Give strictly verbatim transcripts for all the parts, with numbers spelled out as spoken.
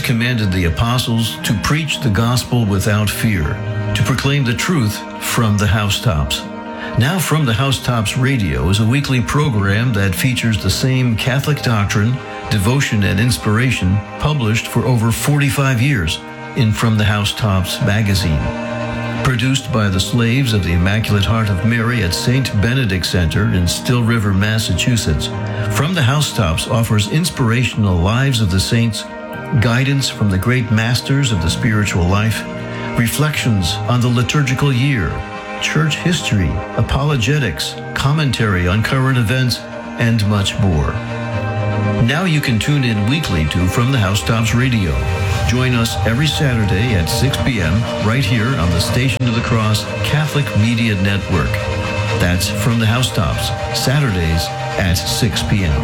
commanded the apostles to preach the gospel without fear, to proclaim the truth from the housetops. Now From the Housetops Radio is a weekly program that features the same Catholic doctrine, devotion, and inspiration published for over forty-five years in From the Housetops magazine. Produced by the slaves of the Immaculate Heart of Mary at Saint Benedict Center in Still River, Massachusetts, From the Housetops offers inspirational lives of the saints, guidance from the great masters of the spiritual life, reflections on the liturgical year, church history, apologetics, commentary on current events, and much more. Now you can tune in weekly to From the Housetops Radio. Join us every Saturday at six p.m. right here on the Station of the Cross Catholic Media Network. That's From the Housetops, Saturdays at six p.m.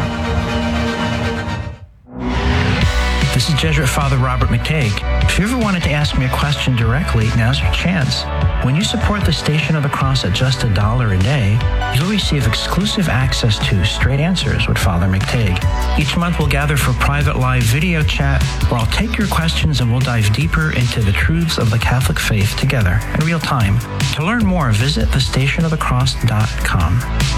This is Jesuit Father Robert McTague. If you ever wanted to ask me a question directly, now's your chance. When you support the Station of the Cross at just a dollar a day, you'll receive exclusive access to Straight Answers with Father McTague. Each month we'll gather for private live video chat where I'll take your questions and we'll dive deeper into the truths of the Catholic faith together in real time. To learn more, visit the station of the cross dot com.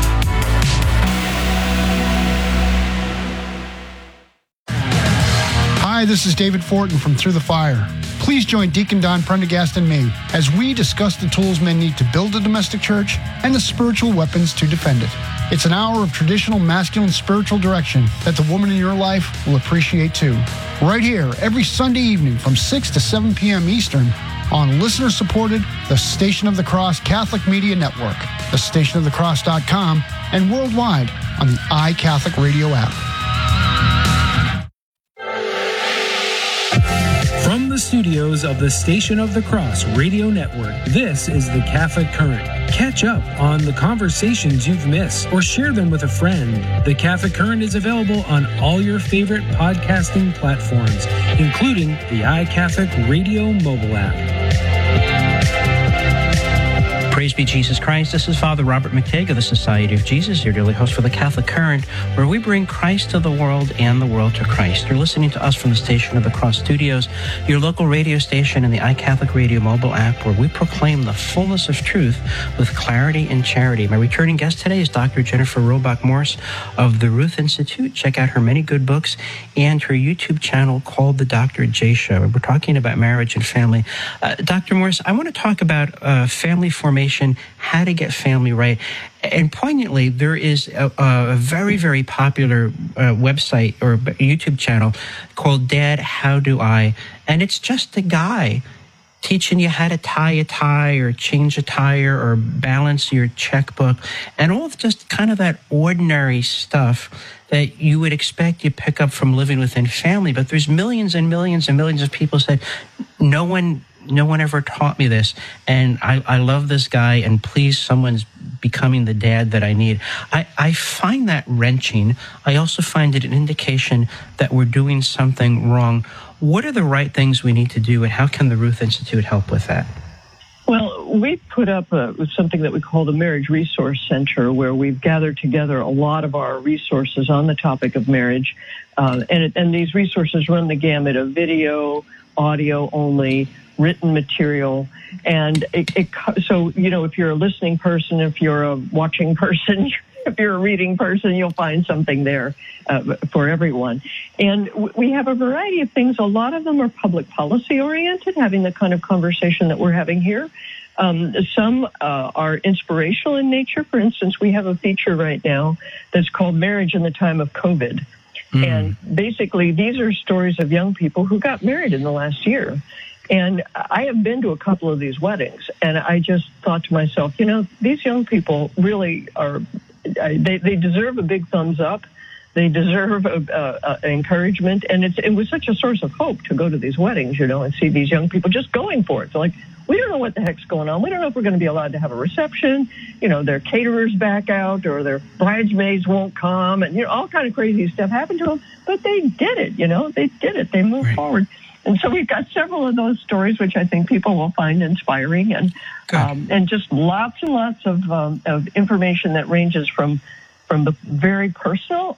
Hi, this is David Fortin from Through the Fire. Please join Deacon Don Prendergast and me as we discuss the tools men need to build a domestic church and the spiritual weapons to defend it. It's an hour of traditional masculine spiritual direction that the woman in your life will appreciate too. Right here, every Sunday evening from six to seven p.m. Eastern on listener-supported The Station of the Cross Catholic Media Network, the station of the cross dot com, and worldwide on the iCatholic Radio app. From the studios of the Station of the Cross Radio Network, this is the Catholic Current. Catch up on the conversations you've missed or share them with a friend. The Catholic Current is available on all your favorite podcasting platforms, including the iCatholic Radio mobile app. Praise be Jesus Christ. This is Father Robert McTague of the Society of Jesus, your daily host for the Catholic Current, where we bring Christ to the world and the world to Christ. You're listening to us from the Station of the Cross Studios, your local radio station and the iCatholic Radio mobile app, where we proclaim the fullness of truth with clarity and charity. My returning guest today is Doctor Jennifer Robach Morse of the Ruth Institute. Check out her many good books and her YouTube channel called The Doctor J Show. And we're talking about marriage and family. Uh, Doctor Morse, I want to talk about uh, family formation, how to get family right. And poignantly, there is a, a very, very popular uh, website or YouTube channel called Dad, How Do I? And it's just a guy teaching you how to tie a tie or change a tire or balance your checkbook and all of just kind of that ordinary stuff that you would expect you pick up from living within family. But there's millions and millions and millions of people said, no one No one ever taught me this, and I, I love this guy, and please, someone's becoming the dad that I need. I, I find that wrenching. I also find it an indication that we're doing something wrong. What are the right things we need to do, and how can the Ruth Institute help with that? Well, we put up a, something that we call the Marriage Resource Center, where we've gathered together a lot of our resources on the topic of marriage, uh, and, and these resources run the gamut of video, audio only, written material. And it, it, so, you know, if you're a listening person, if you're a watching person, if you're a reading person, you'll find something there uh, for everyone. And w- we have a variety of things. A lot of them are public policy oriented, having the kind of conversation that we're having here. Um, some uh, are inspirational in nature. For instance, we have a feature right now that's called Marriage in the Time of COVID. Mm. And basically, these are stories of young people who got married in the last year. And I have been to a couple of these weddings, and I just thought to myself, you know, these young people really are, they, they deserve a big thumbs up. They deserve a, a, a encouragement. And it's, it was such a source of hope to go to these weddings, you know, and see these young people just going for it. So like, we don't know what the heck's going on. We don't know if we're going to be allowed to have a reception. You know, their caterers back out or their bridesmaids won't come. And, you know, all kind of crazy stuff happened to them. But they did it, you know, they did it. They moved right forward. And so we've got several of those stories, which I think people will find inspiring, and um, and just lots and lots of um, of information that ranges from from the very personal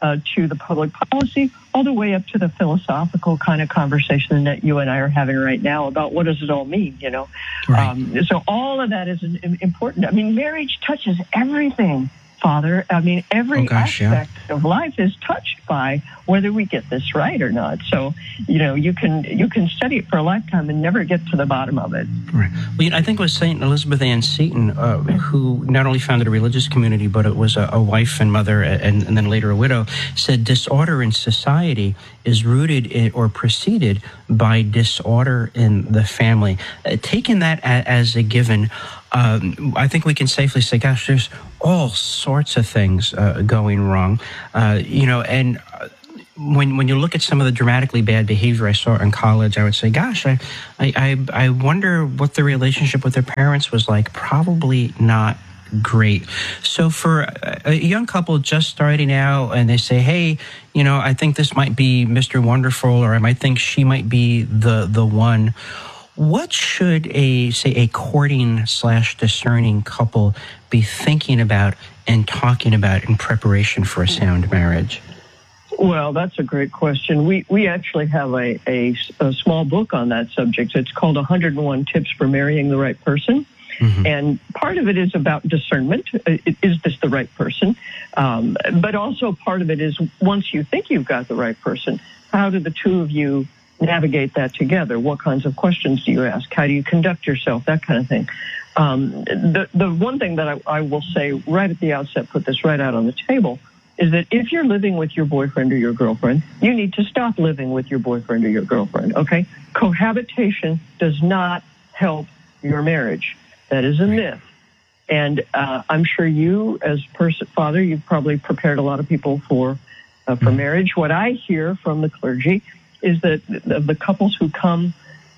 uh, to the public policy, all the way up to the philosophical kind of conversation that you and I are having right now about what does it all mean, you know. Right. Um, so all of that is important. I mean, marriage touches everything, Father. I mean, every oh, gosh, aspect yeah. of life is touched by whether we get this right or not. So, you know, you can you can study it for a lifetime and never get to the bottom of it. Right. Well, you know, I think it was Saint Elizabeth Ann Seton uh, who not only founded a religious community, but it was a, a wife and mother, and, and then later a widow, said disorder in society is rooted in, or preceded by disorder in the family. Uh, taking that a, as a given, um, I think we can safely say, gosh, there's all sorts of things uh, going wrong, uh, you know, and uh, when when you look at some of the dramatically bad behavior I saw in college, I would say, gosh, I, I, I wonder what the relationship with their parents was like. Probably not great. So for a young couple just starting out and they say, hey, you know, I think this might be Mister Wonderful, or I might think she might be the the one. What should a, say, a courting slash discerning couple be thinking about and talking about in preparation for a sound marriage? Well, that's a great question. We we actually have a, a, a small book on that subject. It's called one hundred one Tips for Marrying the Right Person. Mm-hmm. And part of it is about discernment. Is this the right person? Um, but also part of it is once you think you've got the right person, how do the two of you navigate that together? What kinds of questions do you ask? How do you conduct yourself? That kind of thing. Um, the, the one thing that I, I will say right at the outset, put this right out on the table, is that if you're living with your boyfriend or your girlfriend, you need to stop living with your boyfriend or your girlfriend, okay? Cohabitation does not help your marriage. That is a myth. And uh, I'm sure you, as person, father, you've probably prepared a lot of people for uh, for marriage. What I hear from the clergy is that the, the couples who come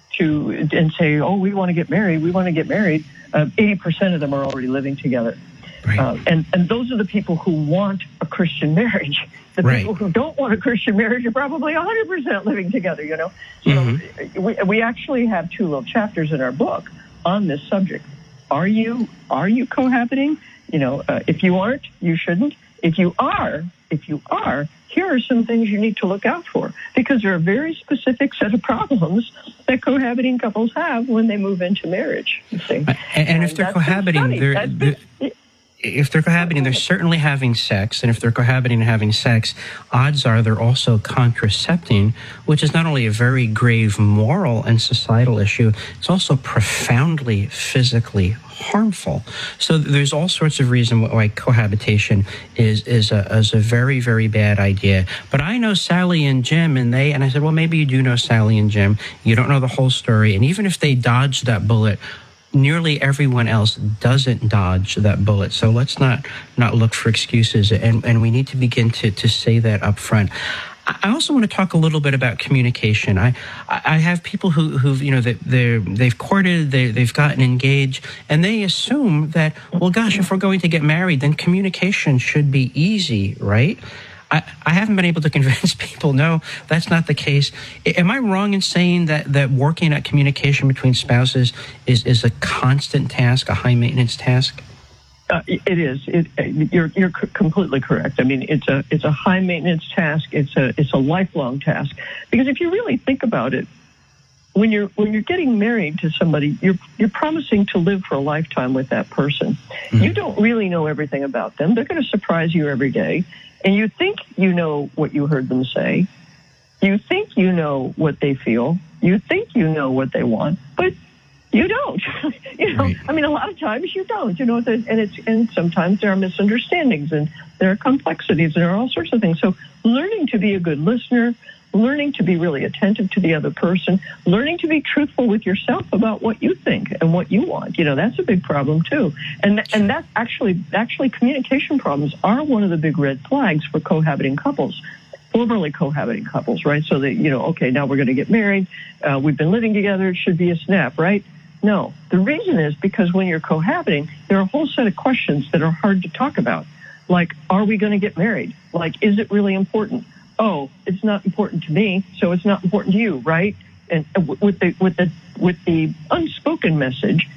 to and say, oh, we want to get married, we want to get married, uh, eighty percent of them are already living together. Right. Uh, and, and those are the people who want a Christian marriage. The right. people who don't want a Christian marriage are probably one hundred percent living together, you know. So mm-hmm. we, we actually have two little chapters in our book on this subject. Are you are you cohabiting? You know, uh, if you aren't, you shouldn't. If you are, if you are, here are some things you need to look out for, because there are a very specific set of problems that cohabiting couples have when they move into marriage. You see, and, and, and if they're cohabiting, they're, they're if they're cohabiting, they're certainly having sex, and if they're cohabiting and having sex, odds are they're also contracepting, which is not only a very grave moral and societal issue, it's also profoundly physically harmful. So there's all sorts of reasons why cohabitation is is a, is a very, very bad idea. But I know Sally and Jim, and they and I said, well, maybe you do know Sally and Jim. You don't know the whole story, and even if they dodged that bullet, nearly everyone else doesn't dodge that bullet. So let's not not look for excuses, and, and we need to begin to, to say that up front. I also want to talk a little bit about communication. I I have people who who've you know they they they've courted, they they've gotten engaged, and they assume that, well, gosh, if we're going to get married, then communication should be easy, right? I, I haven't been able to convince people, no, that's not the case. Am I wrong in saying that, that working at communication between spouses is, is a constant task, a high-maintenance task? Uh, it is. It, you're you're c- completely correct. I mean, it's a it's a high-maintenance task. It's a it's a lifelong task. Because if you really think about it, when you're when you're getting married to somebody, you're you're promising to live for a lifetime with that person. Mm-hmm. You don't really know everything about them. They're going to surprise you every day. And you think you know what you heard them say. You think you know what they feel. You think you know what they want, but you don't. you know, right. I mean, a lot of times you don't. You know, and it's and sometimes there are misunderstandings and there are complexities and there are all sorts of things. So, learning to be a good listener, learning to be really attentive to the other person, learning to be truthful with yourself about what you think and what you want. You know, that's a big problem too. And and that actually actually communication problems are one of the big red flags for cohabiting couples, formerly cohabiting couples, right? So that, you know, okay, now we're going to get married. Uh, we've been living together. It should be a snap, right? No. The reason is because when you're cohabiting, there are a whole set of questions that are hard to talk about. Like, are we going to get married? Like, is it really important? Oh, it's not important to me, so it's not important to you, right? And with the with the with the unspoken message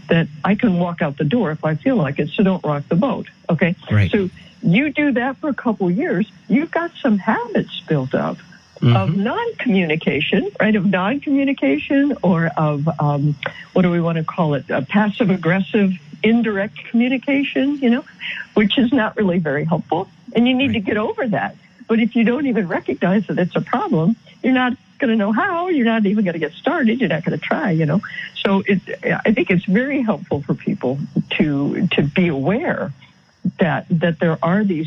that I can walk out the door if I feel like it, so don't rock the boat, okay? Right. So you do that for a couple of years, you've got some habits built up mm-hmm. of non-communication, right, of non-communication or of, um, what do we want to call it, uh, passive-aggressive, indirect communication, you know, which is not really very helpful, and you need right. to get over that. But if you don't even recognize that it's a problem, you're not going to know how. You're not even going to get started. You're not going to try, you know. So it, I think it's very helpful for people to to be aware that that there are these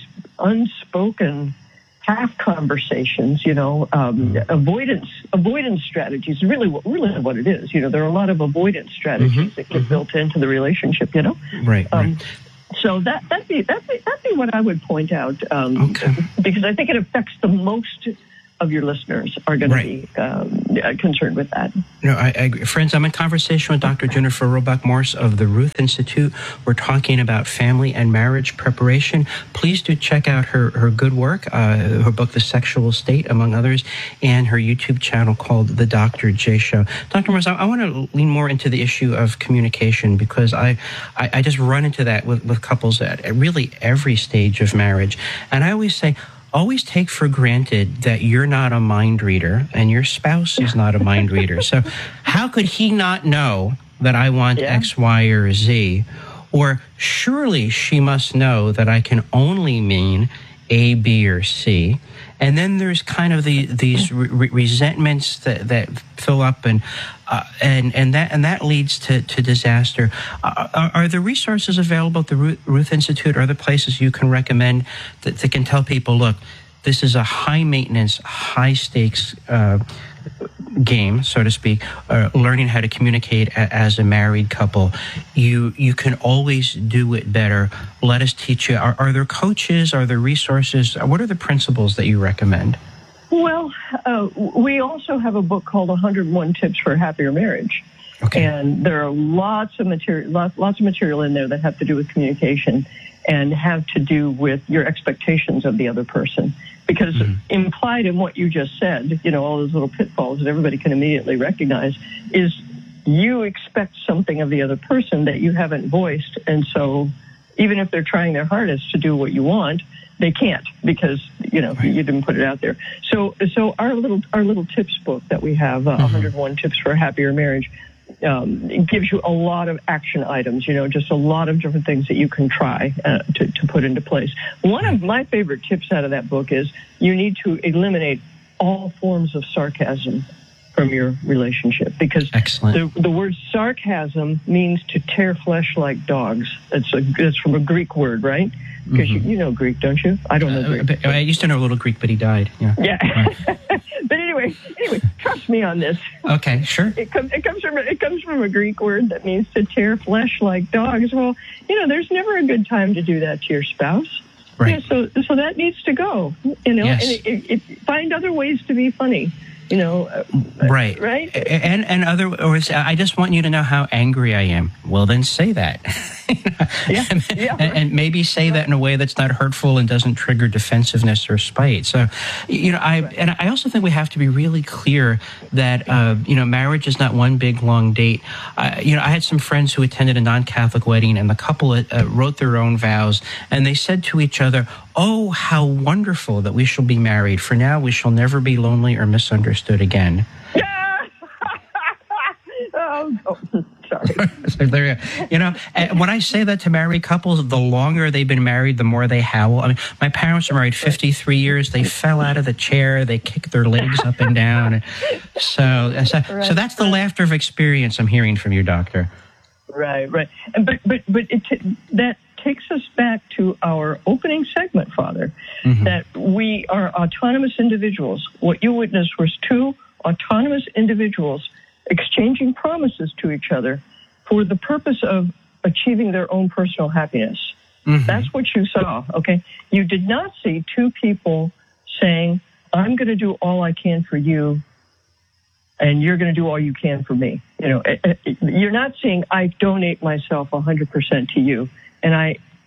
unspoken half conversations, you know, um, avoidance avoidance strategies. Really, what really what it is, you know. There are a lot of avoidance strategies mm-hmm. that get mm-hmm. built into the relationship, you know. Right. Um, right. So that that'd be that'd be that'd be what I would point out, um, okay. because I think it affects the most of your listeners are going right. to be um, concerned with that. No, I, I agree. Friends, I'm in conversation with Doctor Jennifer Robach Morse of the Ruth Institute. We're talking about family and marriage preparation. Please do check out her, her good work, uh, her book, The Sexual State, among others, and her YouTube channel called The Doctor J Show. Doctor Morse, I, I want to lean more into the issue of communication because I, I, I just run into that with, with couples at, at really every stage of marriage. And I always say, always take for granted that you're not a mind reader and your spouse is not a mind reader. So how could he not know that I want yeah. X, Y, or Z? Or surely she must know that I can only mean A, B, or C. And then there's kind of the, these re- resentments that, that fill up, and uh, and and that and that leads to, to disaster. Uh, are, are there resources available at the Ruth, Ruth Institute or other places you can recommend that, that can tell people, look, this is a high maintenance, high stakes uh, game, so to speak, uh, learning how to communicate a, as a married couple. You you can always do it better. Let us teach you. Are, are there coaches? Are there resources? What are the principles that you recommend? Well, uh, we also have a book called one hundred one Tips for a Happier Marriage. Okay. And there are lots of material, lots, lots of material in there that have to do with communication and have to do with your expectations of the other person. Because mm-hmm. implied in what you just said, you know, all those little pitfalls that everybody can immediately recognize, is you expect something of the other person that you haven't voiced. And so even if they're trying their hardest to do what you want, they can't because, you know, right. you didn't put it out there. So so our little our little tips book that we have, uh, mm-hmm. one hundred one Tips for a Happier Marriage, Um, it gives you a lot of action items, you know, just a lot of different things that you can try uh, to, to put into place. One of my favorite tips out of that book is you need to eliminate all forms of sarcasm from your relationship because the, the word sarcasm means to tear flesh like dogs. It's a it's from a Greek word, right? Because mm-hmm. you, you know Greek, don't you? I don't know Greek. Uh, I used to know a little Greek, but he died. Yeah. Yeah. Right. But anyway, anyway, trust me on this. Okay, sure. It comes it comes from it comes from a Greek word that means to tear flesh like dogs. Well, you know, there's never a good time to do that to your spouse. Right. Yeah, so so that needs to go. You know, yes. and it, it, it, find other ways to be funny. You know, uh, right, right, and and other, or I just want you to know how angry I am. Well, then say that, yeah, and, yeah, and, and maybe say that in a way that's not hurtful and doesn't trigger defensiveness or spite. So, you know, I right. and I also think we have to be really clear that uh, you know, marriage is not one big long date. Uh, you know, I had some friends who attended a non-Catholic wedding, and the couple uh, wrote their own vows, and they said to each other, "Oh, how wonderful that we shall be married. For now, we shall never be lonely or misunderstood again." Yeah. oh, oh, sorry. So there you go. You know, when I say that to married couples, the longer they've been married, the more they howl. I mean, my parents were married fifty-three years. They fell out of the chair. They kicked their legs up and down. So, so, right. so that's the laughter of experience I'm hearing from you, Doctor. Right, right. But but but it, that takes us back to our opening segment, Father, mm-hmm. that we are autonomous individuals. What you witnessed was two autonomous individuals exchanging promises to each other for the purpose of achieving their own personal happiness. Mm-hmm. That's what you saw, okay? You did not see two people saying, I'm going to do all I can for you, and you're going to do all you can for me. You know, you're not saying, I donate myself one hundred percent to you, and I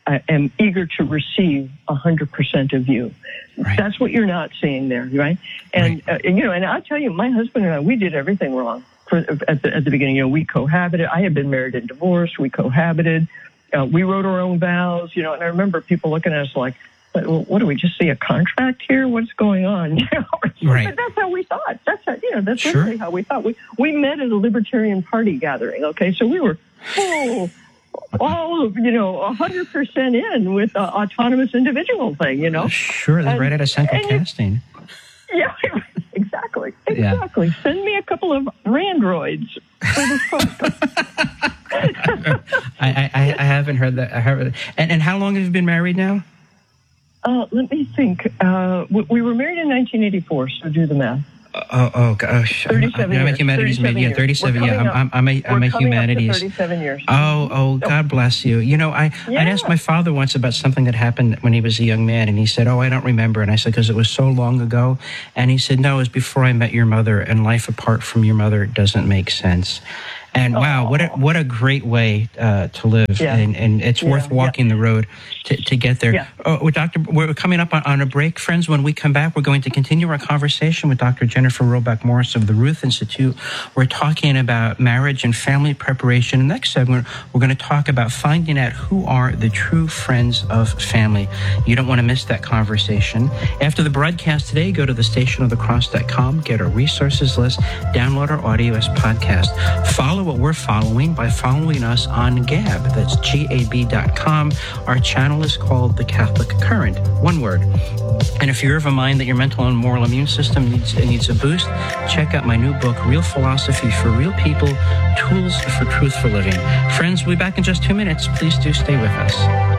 I am eager to receive one hundred percent of you. Right. That's what you're not seeing there, right? And, right. Uh, and, you know, and I'll tell you, my husband and I, we did everything wrong for, at, the, at the beginning. You know, we cohabited. I had been married and divorced. We cohabited. Uh, we wrote our own vows, you know, and I remember people looking at us like, well, what do we just see a contract here? What's going on? You know, right. But that's how we thought. That's how, you know, that's sure. really how we thought. We we met at a Libertarian Party gathering. Okay, so we were full, all you know, one hundred percent in with the autonomous individual thing. You know, sure, that's right out of Central Casting. Yeah, exactly, exactly. Yeah. Send me a couple of Randroids for this poster. I, I I haven't heard that. I heard, and and how long have you been married now? Uh, let me think. Uh, we, we were married in nineteen eighty-four, so do the math. Oh, oh gosh. thirty-seven I'm, I'm years. a humanities major. Yeah, thirty-seven. Yeah, I'm, I'm, I'm a, I'm a humanities. thirty-seven years. Oh, oh, God bless you. You know, I, yeah. I'd asked my father once about something that happened when he was a young man, and he said, oh, I don't remember. And I said, because it was so long ago. And he said, no, it was before I met your mother, and life apart from your mother doesn't make sense. And wow, oh. what a what a great way uh, to live, yeah. and, and it's yeah. worth walking yeah. the road to, to get there. Yeah. Oh, Doctor, we're coming up on, on a break, friends. When we come back, we're going to continue our conversation with Doctor Jennifer Roback Morris of the Ruth Institute. We're talking about marriage and family preparation. In the next segment, we're going to talk about finding out who are the true friends of family. You don't want to miss that conversation. After the broadcast today, go to the station of the cross dot com, get our resources list, download our audio as podcast. Follow what we're following by following us on Gab. That's G A B dot com. Our channel is called The Catholic Current. One word. And if you're of a mind that your mental and moral immune system needs, needs a boost, check out my new book, Real Philosophy for Real People, Tools for Truthful Living. Friends, we'll be back in just two minutes. Please do stay with us.